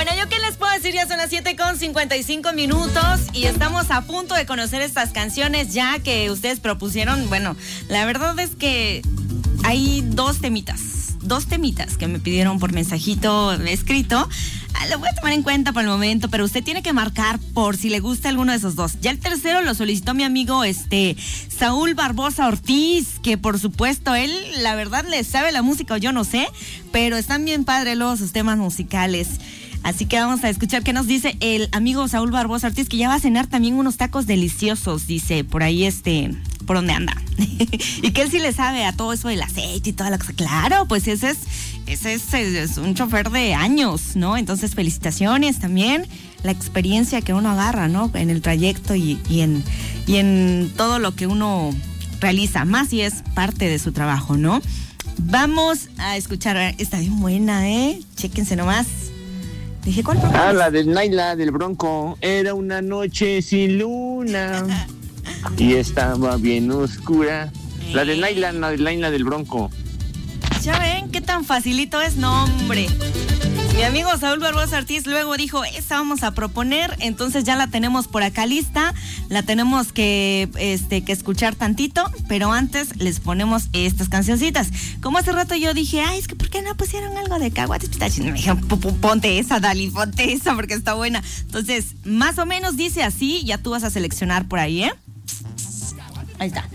Bueno, ¿yo qué les puedo decir? Ya son las 7:55 y estamos a punto de conocer estas canciones ya que ustedes propusieron. Bueno, la verdad es que hay dos temitas que me pidieron por mensajito escrito. Lo voy a tomar en cuenta por el momento, pero usted tiene que marcar por si le gusta alguno de esos dos. Ya el tercero lo solicitó mi amigo Saúl Barbosa Ortiz, que por supuesto él, la verdad, le sabe la música o yo no sé, pero están bien padres luego sus temas musicales. Así que vamos a escuchar qué nos dice el amigo Saúl Barbosa Ortiz, que ya va a cenar también unos tacos deliciosos, dice, por ahí por donde anda. Y que él sí le sabe a todo eso del aceite y toda la cosa. Claro, pues ese es un chofer de años, ¿no? Entonces, felicitaciones también, la experiencia que uno agarra, ¿no? En el trayecto y en todo lo que uno realiza, más si es parte de su trabajo, ¿no? Vamos a escuchar, está bien buena, chéquense nomás. Dije, ¿cuál programa? La de Naila del Bronco. Era una noche sin luna y estaba bien oscura. La de Naila del Bronco. Ya ven qué tan facilito es, no, hombre. Mi amigo Saúl Barbosa Ortiz luego dijo, esa vamos a proponer, entonces ya la tenemos por acá lista, la tenemos que escuchar tantito, pero antes les ponemos estas cancioncitas. Como hace rato yo dije, es que ¿por qué no pusieron algo de Caguates Pistachos? Me dijeron, ponte esa, Dali, ponte esa porque está buena. Entonces, más o menos dice así, ya tú vas a seleccionar por ahí, Ahí está.